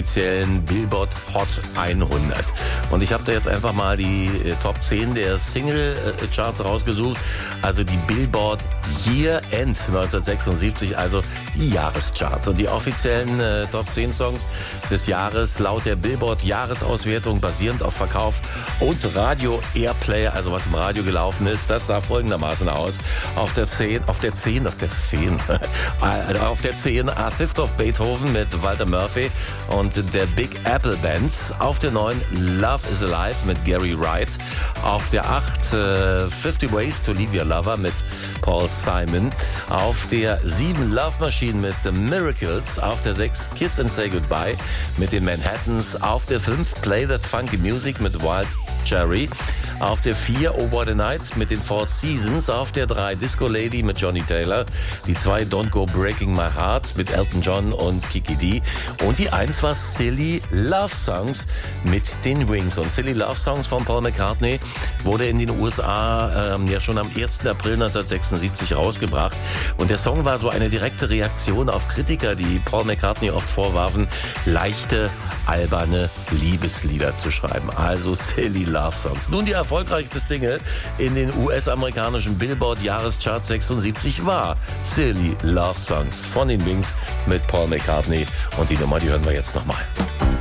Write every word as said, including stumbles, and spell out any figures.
offiziellen Billboard Hot hundert. Und ich habe da jetzt einfach mal die äh, Top zehn der Single-Charts rausgesucht. Also die Billboard Year End neunzehnhundertsechsundsiebzig, also die Jahrescharts. Und die offiziellen äh, Top zehn Songs des Jahres laut der Billboard Jahresauswertung basierend auf Verkauf und Radio Airplay, also was im Radio gelaufen ist, das sah folgendermaßen aus. Auf der zehn, auf der zehn, auf der zehn, auf der zehn A Theft of Beethoven mit Walter Murphy und der Big Apple Band. Auf der neun Love is Alive mit Gary Wright. Auf der acht äh, fifty Ways to Leave Your Lover mit Paul Simon. Auf der sieben Love Machine mit The Miracles. Auf der sechs Kiss and Say Goodbye mit den Manhattans. Auf der fünf Play That Funky Music mit Wild Cherry. Auf der vier Oh What a Night mit den Four Seasons. Auf der drei Disco Lady mit Johnny Taylor. Die zwei Don't Go Breaking My Heart mit Elton John und Kiki D. Und die eins war Silly Love Songs mit den Wings. Und Silly Love Songs von Paul McCartney wurde in den U S A ähm, ja schon am ersten April neunzehnhundertsechsundsiebzig rausgebracht. Und der Song war so eine direkte Reaktion auf Kritiker, die Paul McCartney oft vorwarfen, leichte, alberne Liebeslieder zu schreiben. Also Silly Love Songs. Nun die erfolgreichste Single in den U S-amerikanischen Billboard Jahrescharts sechsundsiebzig war Silly Love Songs von den Wings mit Paul McCartney. Und die Nummer, die hören wir jetzt nochmal.